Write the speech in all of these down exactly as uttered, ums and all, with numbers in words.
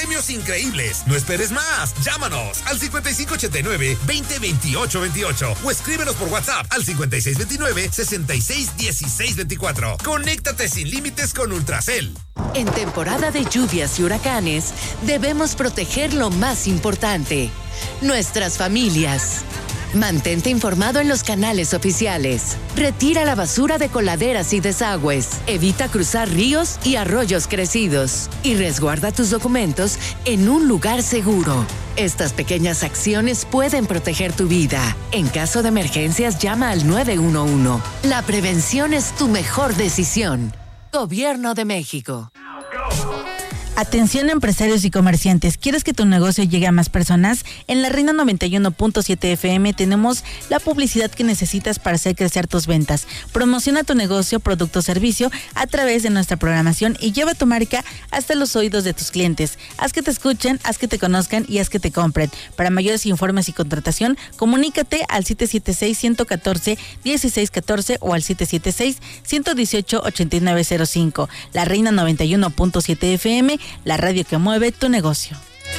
premios increíbles. No esperes más. Llámanos al cincuenta y cinco ochenta y nueve, veinte veintiocho veintiocho o escríbenos por WhatsApp al cincuenta y seis veintinueve, sesenta y seis dieciséis veinticuatro. Conéctate sin límites con Ultracel. En temporada de lluvias y huracanes, debemos proteger lo más importante: nuestras familias. Mantente informado en los canales oficiales. Retira la basura de coladeras y desagües. Evita cruzar ríos y arroyos crecidos. Y resguarda tus documentos en un lugar seguro. Estas pequeñas acciones pueden proteger tu vida. En caso de emergencias, llama al nueve uno uno. La prevención es tu mejor decisión. Gobierno de México. Atención empresarios y comerciantes, ¿quieres que tu negocio llegue a más personas? En La Reina noventa y uno punto siete F M tenemos la publicidad que necesitas para hacer crecer tus ventas. Promociona tu negocio, producto o servicio a través de nuestra programación y lleva tu marca hasta los oídos de tus clientes. Haz que te escuchen, haz que te conozcan y haz que te compren. Para mayores informes y contratación, comunícate al siete siete seis, uno uno cuatro, uno seis uno cuatro o al siete siete seis, uno uno ocho, ocho nueve cero cinco. La Reina noventa y uno punto siete F M, la radio que mueve tu negocio.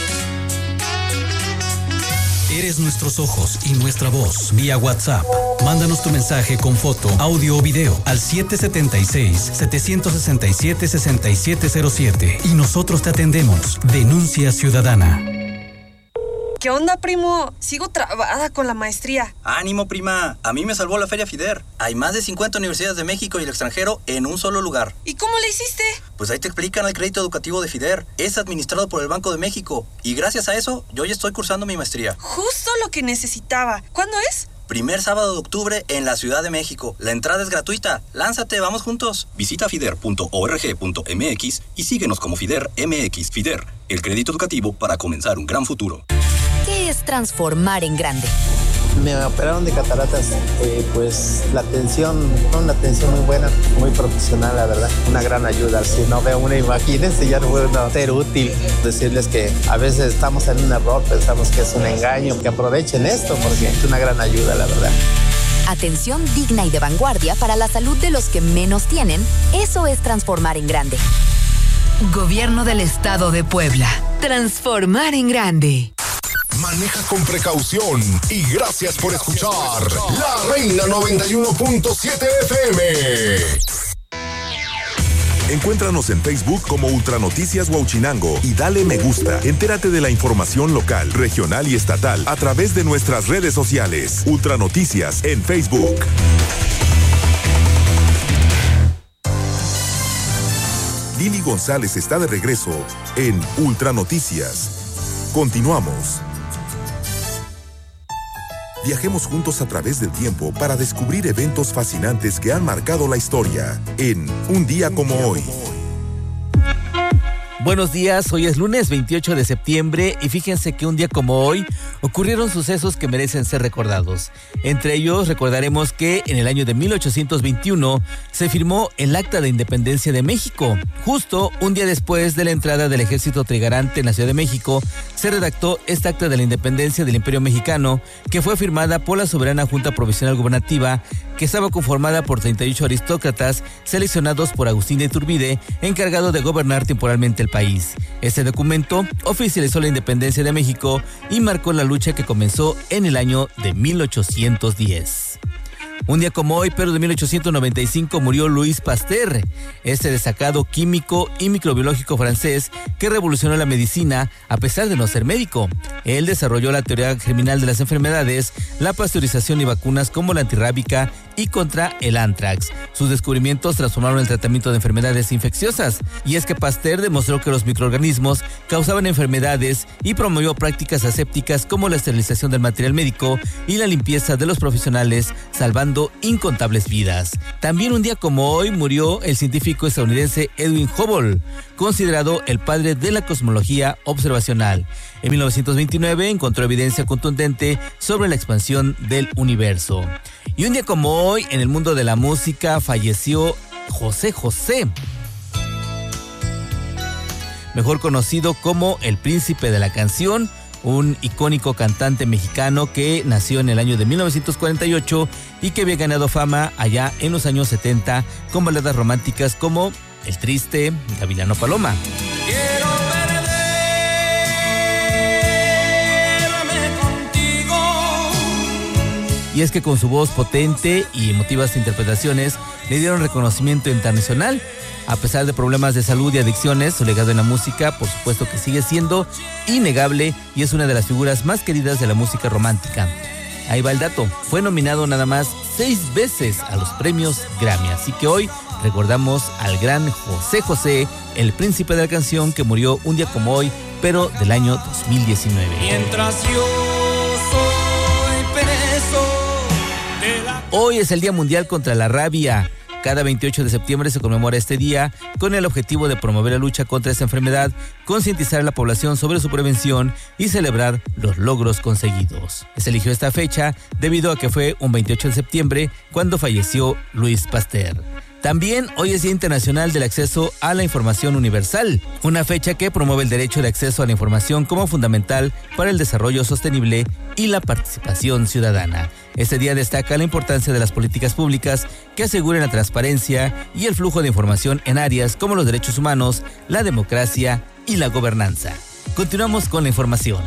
Eres nuestros ojos y nuestra voz vía WhatsApp. Mándanos tu mensaje con foto, audio o video al siete siete seis, siete seis siete, seis siete cero siete y nosotros te atendemos. Denuncia ciudadana. ¿Qué onda, primo? Sigo trabada con la maestría. Ánimo, prima. A mí me salvó la Feria FIDER. Hay más de cincuenta universidades de México y el extranjero en un solo lugar. ¿Y cómo le hiciste? Pues ahí te explican el crédito educativo de FIDER. Es administrado por el Banco de México. Y gracias a eso, yo ya estoy cursando mi maestría. Justo lo que necesitaba. ¿Cuándo es? Primer sábado de octubre en la Ciudad de México. La entrada es gratuita. Lánzate, vamos juntos. Visita fider punto org punto m x y síguenos como FIDER M X. FIDER, el crédito educativo para comenzar un gran futuro. ¿Qué es transformar en grande? Me operaron de cataratas, eh, pues la atención, una atención muy buena, muy profesional, la verdad, una gran ayuda. Si no veo una, imagínense, ya no puedo ser útil. Decirles que a veces estamos en un error, pensamos que es un engaño, que aprovechen esto porque es una gran ayuda, la verdad. Atención digna y de vanguardia para la salud de los que menos tienen, eso es transformar en grande. Gobierno del Estado de Puebla. Transformar en grande. Maneja con precaución y gracias por escuchar La Reina noventa y uno punto siete F M. Encuéntranos en Facebook como Ultranoticias Huauchinango y dale me gusta. Entérate de la información local, regional y estatal a través de nuestras redes sociales. Ultranoticias en Facebook. Lili González está de regreso en Ultranoticias. Continuamos. Viajemos juntos a través del tiempo para descubrir eventos fascinantes que han marcado la historia en Un Día Como Hoy. Buenos días, hoy es lunes veintiocho de septiembre y fíjense que un día como hoy ocurrieron sucesos que merecen ser recordados. Entre ellos recordaremos que en el año de mil ochocientos veintiuno se firmó el Acta de Independencia de México. Justo un día después de la entrada del ejército trigarante en la Ciudad de México, se redactó esta Acta de la Independencia del Imperio Mexicano, que fue firmada por la soberana Junta Provisional Gubernativa, que estaba conformada por treinta y ocho aristócratas seleccionados por Agustín de Iturbide, encargado de gobernar temporalmente el país. Este documento oficializó la independencia de México y marcó la lucha que comenzó en el año de mil ochocientos diez. Un día como hoy, pero de mil ochocientos noventa y cinco, murió Louis Pasteur, este destacado químico y microbiológico francés que revolucionó la medicina a pesar de no ser médico. Él desarrolló la teoría germinal de las enfermedades, la pasteurización y vacunas como la antirrábica y contra el anthrax. Sus descubrimientos transformaron el tratamiento de enfermedades infecciosas, y es que Pasteur demostró que los microorganismos causaban enfermedades y promovió prácticas asépticas como la esterilización del material médico y la limpieza de los profesionales, salvando incontables vidas. También un día como hoy murió el científico estadounidense Edwin Hubble, considerado el padre de la cosmología observacional. En mil novecientos veintinueve encontró evidencia contundente sobre la expansión del universo. Y un día como hoy, en el mundo de la música, falleció José José, mejor conocido como el príncipe de la canción, un icónico cantante mexicano que nació en el año de mil novecientos cuarenta y ocho y que había ganado fama allá en los años setenta con baladas románticas como El Triste, Gavilano Paloma. Quiero perder Y es que con su voz potente y emotivas interpretaciones le dieron reconocimiento internacional. A pesar de problemas de salud y adicciones, su legado en la música, por supuesto que sigue siendo innegable y es una de las figuras más queridas de la música romántica. Ahí va el dato, fue nominado nada más seis veces a los premios Grammy, así que hoy recordamos al gran José José, el príncipe de la canción que murió un día como hoy, pero del año dos mil diecinueve. Mientras yo soy preso de la... Hoy es el Día Mundial contra la Rabia. Cada veintiocho de septiembre se conmemora este día con el objetivo de promover la lucha contra esta enfermedad, concientizar a la población sobre su prevención y celebrar los logros conseguidos. Se eligió esta fecha debido a que fue un veintiocho de septiembre cuando falleció Luis Pasteur. También hoy es Día Internacional del Acceso a la Información Universal, una fecha que promueve el derecho de acceso a la información como fundamental para el desarrollo sostenible y la participación ciudadana. Este día destaca la importancia de las políticas públicas que aseguren la transparencia y el flujo de información en áreas como los derechos humanos, la democracia y la gobernanza. Continuamos con la información.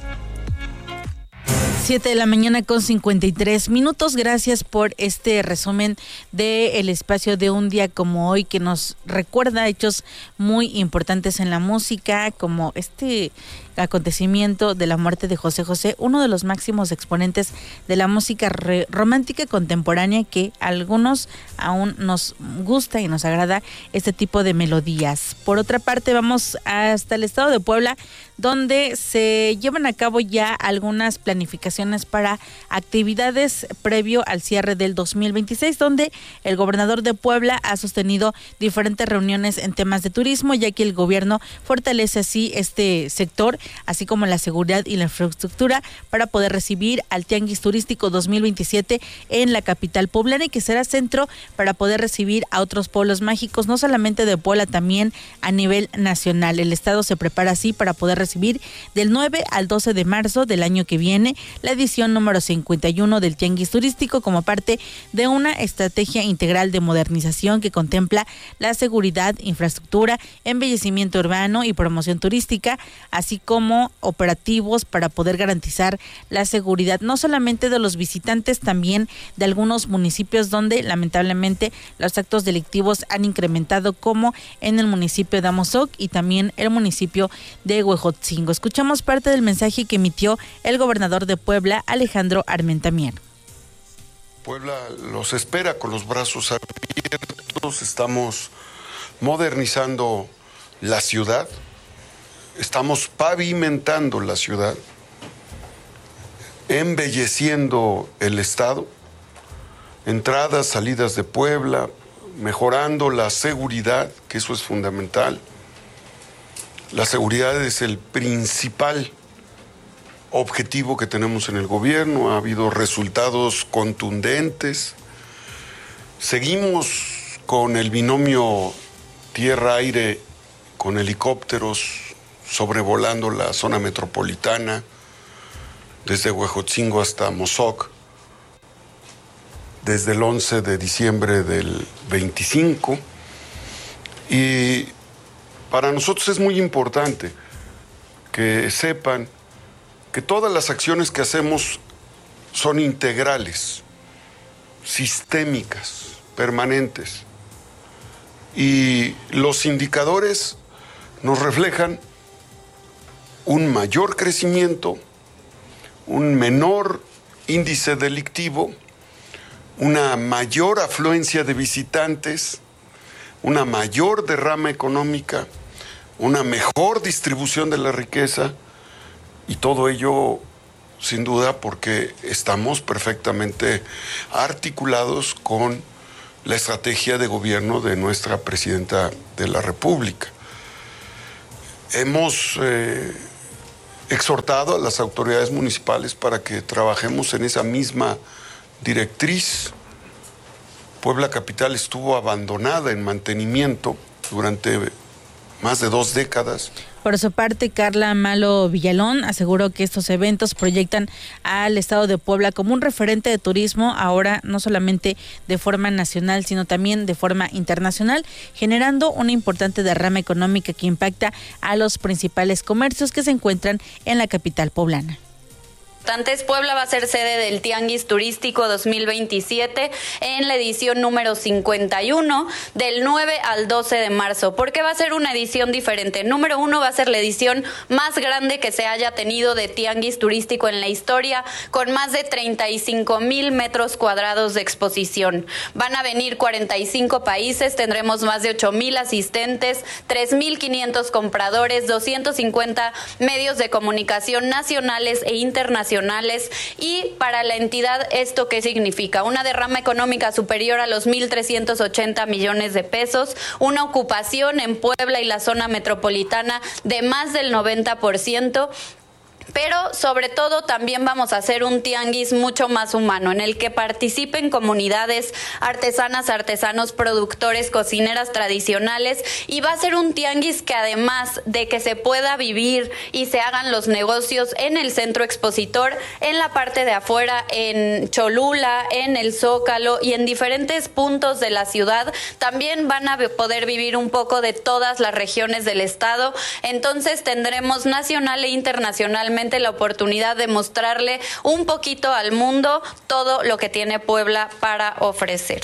siete de la mañana con cincuenta y tres minutos. Gracias por este resumen del espacio de un día como hoy, que nos recuerda hechos muy importantes en la música, como este acontecimiento de la muerte de José José, uno de los máximos exponentes de la música re- romántica contemporánea, que a algunos aún nos gusta y nos agrada este tipo de melodías. Por otra parte, vamos hasta el estado de Puebla, donde se llevan a cabo ya algunas planificaciones para actividades previo al cierre del dos mil veintiséis, donde el gobernador de Puebla ha sostenido diferentes reuniones en temas de turismo, ya que el gobierno fortalece así este sector, así como la seguridad y la infraestructura, para poder recibir al Tianguis Turístico dos mil veintisiete en la capital poblana, y que será centro para poder recibir a otros pueblos mágicos, no solamente de Puebla, también a nivel nacional. El estado se prepara así para poder recibir del nueve al doce de marzo del año que viene la edición número cincuenta y uno del Tianguis Turístico, como parte de una estrategia integral de modernización que contempla la seguridad, infraestructura, embellecimiento urbano y promoción turística, así como operativos para poder garantizar la seguridad no solamente de los visitantes, también de algunos municipios donde lamentablemente los actos delictivos han incrementado, como en el municipio de Amozoc y también el municipio de Huejotzingo. Escuchamos parte del mensaje que emitió el gobernador de Puebla, Alejandro Armentamier. Puebla los espera con los brazos abiertos. Estamos modernizando la ciudad, estamos pavimentando la ciudad, embelleciendo el estado, entradas, salidas de Puebla, mejorando la seguridad, que eso es fundamental. La seguridad es el principal objetivo que tenemos en el gobierno. Ha habido resultados contundentes. Seguimos con el binomio tierra-aire, con helicópteros sobrevolando la zona metropolitana, desde Huejotzingo hasta Amozoc, desde el once de diciembre del veinticinco. Y para nosotros es muy importante que sepan que todas las acciones que hacemos son integrales, sistémicas, permanentes. Y los indicadores nos reflejan un mayor crecimiento, un menor índice delictivo, una mayor afluencia de visitantes, una mayor derrama económica, una mejor distribución de la riqueza, y todo ello sin duda porque estamos perfectamente articulados con la estrategia de gobierno de nuestra presidenta de la República. Hemos eh, exhortado a las autoridades municipales para que trabajemos en esa misma directriz. Puebla Capital estuvo abandonada en mantenimiento durante más de dos décadas. Por su parte, Carla Malo Villalón aseguró que estos eventos proyectan al estado de Puebla como un referente de turismo, ahora no solamente de forma nacional, sino también de forma internacional, generando una importante derrama económica que impacta a los principales comercios que se encuentran en la capital poblana. Puebla va a ser sede del Tianguis Turístico dos mil veintisiete en la edición número cincuenta y uno del nueve al doce de marzo. ¿Por qué va a ser una edición diferente? Número uno, va a ser la edición más grande que se haya tenido de Tianguis Turístico en la historia, con más de treinta y cinco mil metros cuadrados de exposición. Van a venir cuarenta y cinco países, tendremos más de ocho mil asistentes, tres mil quinientos compradores, doscientos cincuenta medios de comunicación nacionales e internacionales. Y para la entidad, ¿esto qué significa? Una derrama económica superior a los mil trescientos ochenta millones de pesos, una ocupación en Puebla y la zona metropolitana de más del noventa por ciento. Pero sobre todo también vamos a hacer un tianguis mucho más humano, en el que participen comunidades, artesanas, artesanos, productores, cocineras tradicionales, y va a ser un tianguis que, además de que se pueda vivir y se hagan los negocios en el centro expositor, en la parte de afuera, en Cholula, en el Zócalo y en diferentes puntos de la ciudad, también van a poder vivir un poco de todas las regiones del estado. Entonces tendremos nacional e internacionalmente la oportunidad de mostrarle un poquito al mundo todo lo que tiene Puebla para ofrecer.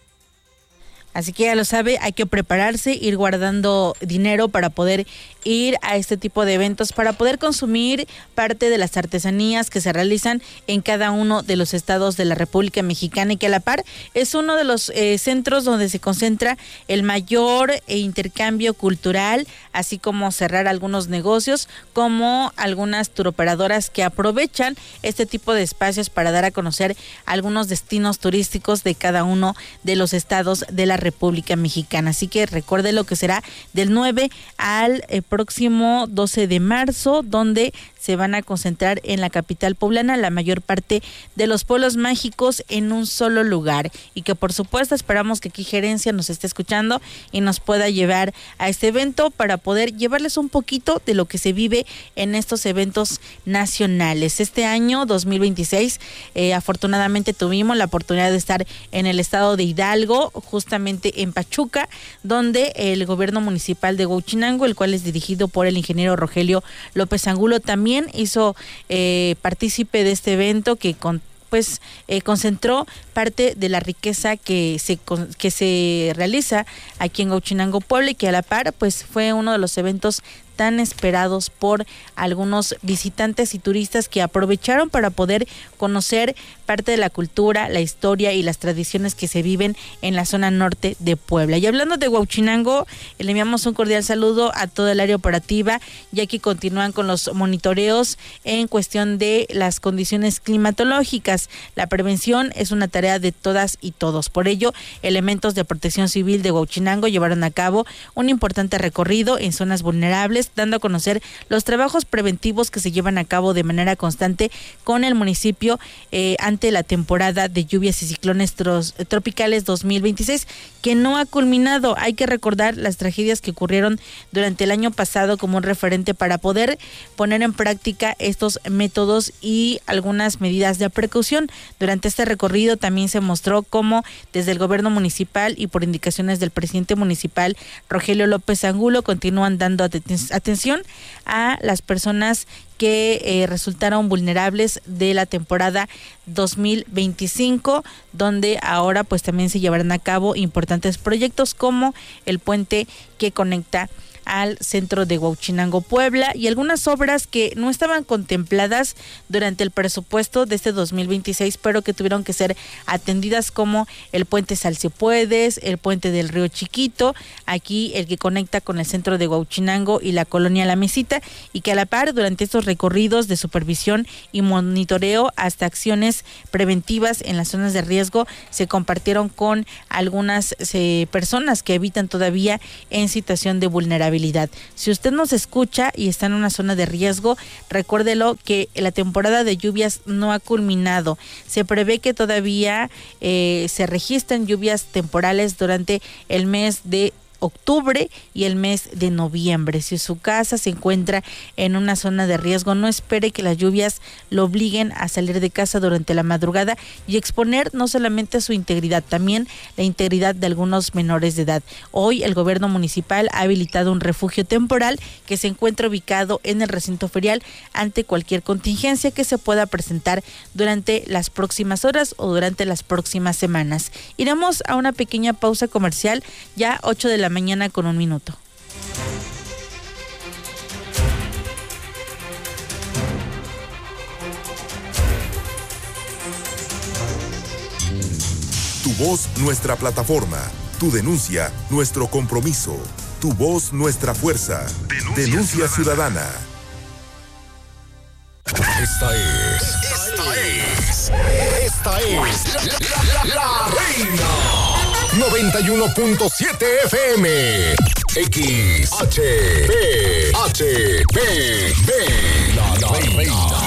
Así que ya lo sabe, hay que prepararse, ir guardando dinero para poder ir a este tipo de eventos, para poder consumir parte de las artesanías que se realizan en cada uno de los estados de la República Mexicana, y que a la par es uno de los eh, centros donde se concentra el mayor eh, intercambio cultural, así como cerrar algunos negocios, como algunas turoperadoras que aprovechan este tipo de espacios para dar a conocer algunos destinos turísticos de cada uno de los estados de la República Mexicana. Así que recuerde lo que será del nueve al eh, próximo doce de marzo, donde se van a concentrar en la capital poblana la mayor parte de los pueblos mágicos en un solo lugar, y que por supuesto esperamos que aquí gerencia nos esté escuchando y nos pueda llevar a este evento para poder llevarles un poquito de lo que se vive en estos eventos nacionales. Este año dos mil veintiséis eh, afortunadamente tuvimos la oportunidad de estar en el estado de Hidalgo, justamente en Pachuca, donde el gobierno municipal de Huachinango, el cual es dirigido por el ingeniero Rogelio López Angulo, también hizo eh, partícipe de este evento que con pues eh, concentró parte de la riqueza que se que se realiza aquí en Huachinango, Puebla, y que a la par pues fue uno de los eventos tan esperados por algunos visitantes y turistas que aprovecharon para poder conocer parte de la cultura, la historia y las tradiciones que se viven en la zona norte de Puebla. Y hablando de Huachinango, le enviamos un cordial saludo a toda el área operativa, ya que continúan con los monitoreos en cuestión de las condiciones climatológicas. La prevención es una tarea de todas y todos. Por ello, elementos de Protección Civil de Huachinango llevaron a cabo un importante recorrido en zonas vulnerables, dando a conocer los trabajos preventivos que se llevan a cabo de manera constante con el municipio eh, ante la temporada de lluvias y ciclones tros, tropicales dos mil veintiséis, que no ha culminado. Hay que recordar las tragedias que ocurrieron durante el año pasado como un referente para poder poner en práctica estos métodos y algunas medidas de precaución. Durante este recorrido también se mostró cómo desde el gobierno municipal y por indicaciones del presidente municipal Rogelio López Angulo continúan dando atención atención a las personas que eh, resultaron vulnerables de la temporada dos mil veinticinco, donde ahora pues también se llevarán a cabo importantes proyectos como el puente que conecta al centro de Huachinango, Puebla, y algunas obras que no estaban contempladas durante el presupuesto de este dos mil veintiséis, pero que tuvieron que ser atendidas, como el puente Salsipuedes, el puente del Río Chiquito, aquí el que conecta con el centro de Huachinango y la colonia La Mesita, y que a la par durante estos recorridos de supervisión y monitoreo hasta acciones preventivas en las zonas de riesgo se compartieron con algunas eh, personas que habitan todavía en situación de vulnerabilidad. Si usted nos escucha y está en una zona de riesgo, recuérdelo que la temporada de lluvias no ha culminado. Se prevé que todavía eh, se registren lluvias temporales durante el mes de octubre y el mes de noviembre. Si su casa se encuentra en una zona de riesgo, no espere que las lluvias lo obliguen a salir de casa durante la madrugada y exponer no solamente su integridad, también la integridad de algunos menores de edad. Hoy el gobierno municipal ha habilitado un refugio temporal que se encuentra ubicado en el recinto ferial ante cualquier contingencia que se pueda presentar durante las próximas horas o durante las próximas semanas. Iremos a una pequeña pausa comercial, ya ocho de la mañana con un minuto. Tu voz, nuestra plataforma. Tu denuncia, nuestro compromiso. Tu voz, nuestra fuerza. Denuncia, Denuncia ciudadana. Esta es. Esta es. Esta es. La, la, la Reina. noventa y uno punto siete F M. X H B H B B. La, la Reina.